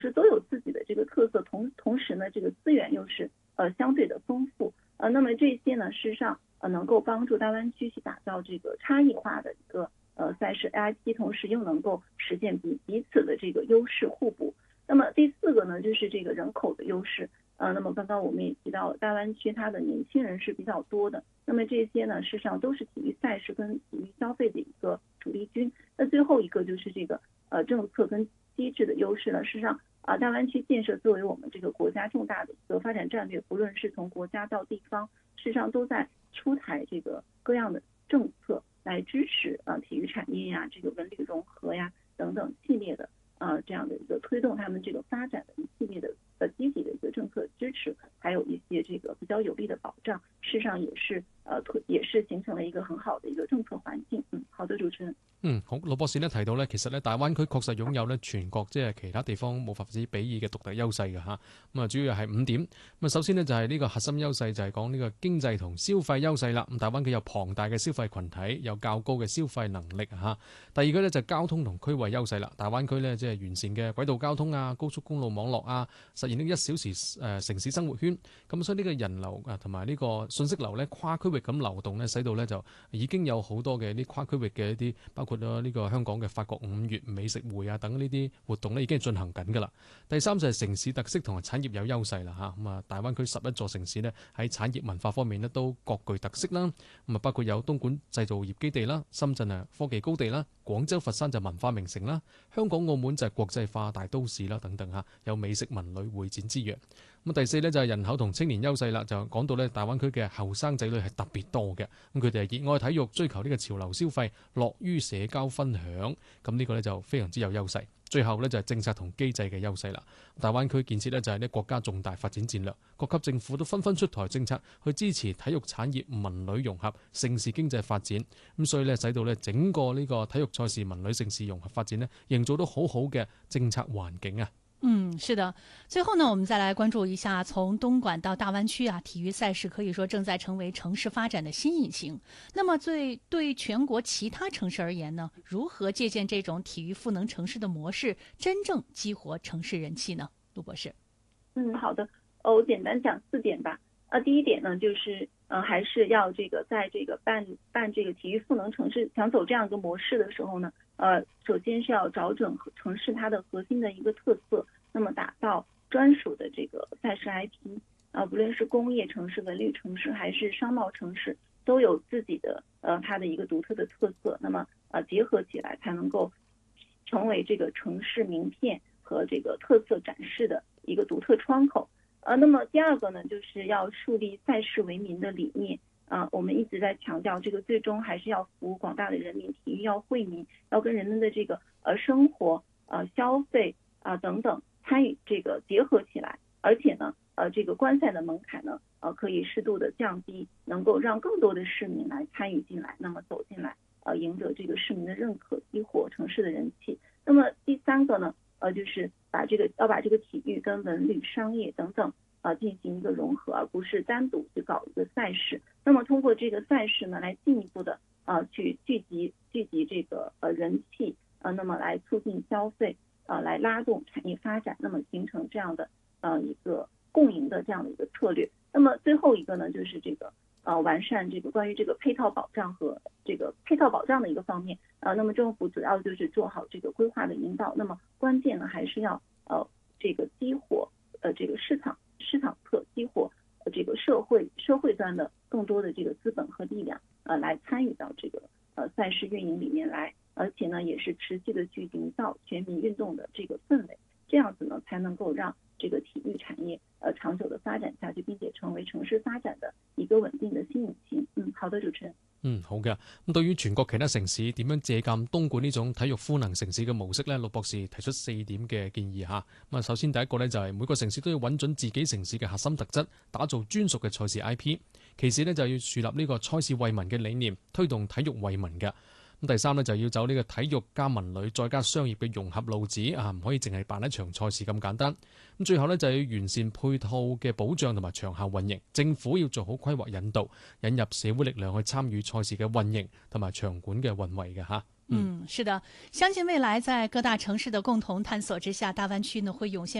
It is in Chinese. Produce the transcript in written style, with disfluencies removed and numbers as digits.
都有自己的这个特色，同时呢，这个资源又是相对的丰富。那么这些呢，事实上能够帮助大湾区去打造这个差异化的一个赛事 AIP， 同时又能够实现彼此的这个优势互补。那么第四个呢，就是这个人口的优势。那么刚刚我们也提到了，大湾区它的年轻人是比较多的。那么这些呢，事实上都是体育赛事跟体育消费的一个主力军。那最后一个就是这个政策跟机制的优势呢。事实上大湾区建设作为我们这个国家重大的一个发展战略，不论是从国家到地方，事实上都在出台这个各样的政策来支持体育产业呀、这个文旅融合呀等等系列的这样的一个推动他们这个发展的一系列的积极的一个政策支持，还有一些这个比较有力的保障，事實上也是形成了一個很好的一個政策環境。好的，主持人。 好，陸博士咧提到咧，其實咧大灣區確實擁有咧全國即係其他地方冇法子比擬嘅獨特優勢嘅嚇。咁主要係5點。咁首先呢，就係呢個核心優勢就係講呢個經濟同消費優勢啦。咁大灣區有龐大嘅消費群體，有較高嘅消費能力嚇。第二個咧就係交通同區位優勢啦。大灣區咧即係完善嘅軌道交通啊、高速公路網絡啊，實現呢1小時城市生活圈。咁所以呢個人流同埋呢個信息流咧跨區域咁流動咧，使到咧就已經有好多嘅啲跨區域嘅一啲包括咗呢個香港嘅法國5月美食會啊等呢啲活動咧已經係進行緊㗎啦。第三就係城市特色同埋產業有優勢啦嚇。咁大灣區11座城市呢，喺產業文化方面呢都各具特色啦。咁包括有東莞製造業基地啦，深圳科技高地啦，廣州佛山就文化名城啦，香港澳門就係國際化大都市啦等等嚇，有美食文旅會展之約。咁第四呢，就係人口同青年優勢啦，就講到呢大灣區嘅後生仔女係特別多嘅，咁佢哋係熱愛體育，追求呢個潮流消費，樂於社交分享，咁呢個呢，就非常之有優勢。最後呢，就係政策同機制嘅優勢啦。大灣區建設呢，就係呢國家重大發展戰略，各級政府都紛紛出台政策去支持體育產業文旅融合、盛事經濟發展。咁所以呢，使到呢整個呢個體育賽事文旅盛事融合發展呢，營造到好好嘅政策環境啊。 是的。最後呢，我們再來關注一下，從東莞到大灣區體育賽事可以說正在成為城市發展的新引擎。那麼對全國其他城市而言呢，如何借鑑這種體育賦能城市的模式，真正激活城市人氣呢？陸博士。 好的，我簡單講4點吧。第一點呢，就是還是要這個在這個辦這個體育賦能城市，想走這樣一個模式的時候呢，首先是要找準城市它的核心的一個特色，那麼打造專屬的這個賽事 IP，不論是工業城市、文旅城市還是商貿城市，都有自己的它的一個獨特的特色，那麼結合起來才能夠成為這個城市名片和這個特色展示的一個獨特窗口。那麼第二個呢，就是要樹立賽事為民的理念。我們一直在強調，這個最終還是要服務廣大的人民，體育要惠民，要跟人們的這個生活、消費等等參與這個結合起來，而且呢，這個觀賽的門檻呢，可以適度的降低，能夠讓更多的市民來參與進來，那麼走進來，贏得這個市民的認可，激活城市的人氣。那麼第三個呢，就是要把這個體育跟文旅、商業等等進行一個融合，而不是單獨去搞一個賽事。那麼通過這個賽事呢，來進一步的去聚集這個人氣，那麼來促進消費，來拉動產業發展，那麼形成這樣的一個共贏的這樣的一個策略。那麼最後一個呢，就是這個完善這個關於這個配套保障和這個配套保障的一個方面。那麼政府主要就是做好這個規劃的引導，那麼關鍵呢還是要這個激活這個市場側，激活這個社會端的更多的這個資本和力量來參與到這個賽事運營裡面來，而且呢也是持續的去營造全民運動的這個氛圍，這樣子呢才能夠讓這個體育產業長久的發展下去，並且成為城市發展的一個穩定的新引擎。好的，主持人。 好嘅。咁對於全國其他城市點樣借鑑東莞呢種體育賦能城市嘅模式呢，陸博士提出4點嘅建議嚇。咁首先第一個呢，就係每個城市都要揾準自己城市嘅核心特質，打造專屬嘅賽事 IP。其次呢，就要樹立呢個賽事惠民嘅理念，推動體育惠民嘅。咁第三呢，就要走呢個體育加文旅再加商業嘅融合路子啊，唔可以淨係辦一場賽事咁簡單。咁最後呢，就要完善配套嘅保障同埋場下運營，政府要做好規劃引導，引入社會力量去參與賽事嘅運營同埋場館嘅運維嘅嚇。 是的，相信未来在各大城市的共同探索之下，大湾区呢会涌现